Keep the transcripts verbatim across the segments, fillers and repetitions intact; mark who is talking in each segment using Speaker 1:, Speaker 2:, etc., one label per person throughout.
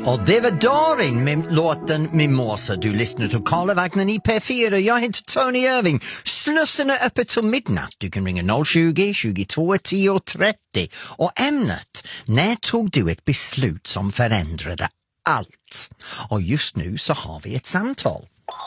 Speaker 1: Och det var Darin med låten Mimosa. Du lyssnar till Karlavagnen i P fyra. Jag heter Tony Irving. Slussen är öppet till midnatt. Du kan ringa noll tjugo, tjugotvå, tio, trettio. Och ämnet, när tog du ett beslut som förändrade allt? Och just nu så har vi ett samtal.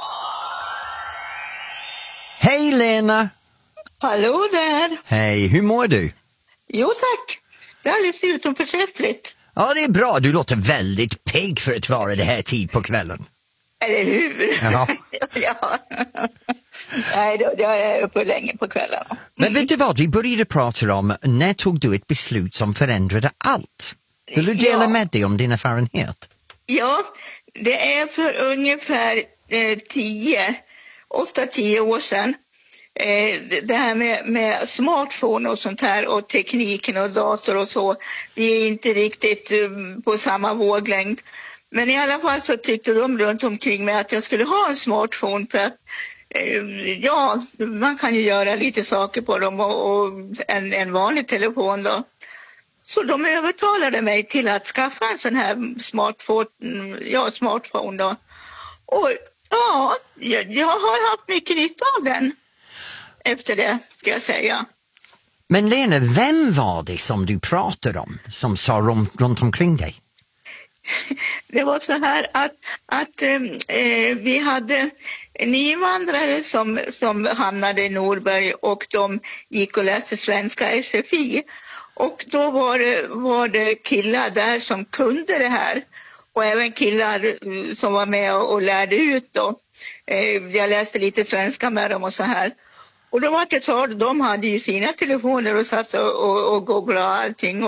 Speaker 1: Hej Lena!
Speaker 2: Hallå där!
Speaker 1: Hej, hur mår du?
Speaker 2: Jo tack, det är alldeles utom förträffligt.
Speaker 1: Ja, det är bra. Du låter väldigt pigg för att vara det här tid på kvällen.
Speaker 2: Eller hur?
Speaker 1: Ja.
Speaker 2: Ja. Nej, då, jag är uppe länge på kvällen.
Speaker 1: Men vet du vad, vi började prata om när tog du ett beslut som förändrade allt? Vill du dela
Speaker 2: Ja.
Speaker 1: med dig om din erfarenhet?
Speaker 2: Ja, det är för ungefär eh, tio, åtta, tio år sedan. Eh, det här med, med smartphone och sånt här och tekniken och dator och så, vi är inte riktigt eh, på samma våglängd. Men i alla fall så tyckte de runt omkring mig att jag skulle ha en smartphone för att eh, ja, man kan ju göra lite saker på dem och, och en, en vanlig telefon då. Så de övertalade mig till att skaffa en sån här smartphone, ja, smartphone då. Och ja, jag, jag har haft mycket nytta av den. Efter det, ska jag säga.
Speaker 1: Men Lena, vem var det som du pratade om som sa runt, runt omkring dig?
Speaker 2: Det var så här att, att eh, vi hade en invandrare som, som hamnade i Norberg och de gick och läste svenska S F I. Och då var det, var det killar där som kunde det här. Och även killar som var med och, och lärde ut då. Eh, jag läste lite svenska med dem och så här. Och då var det så, de hade ju sina telefoner och satt och, och, och googlade allting.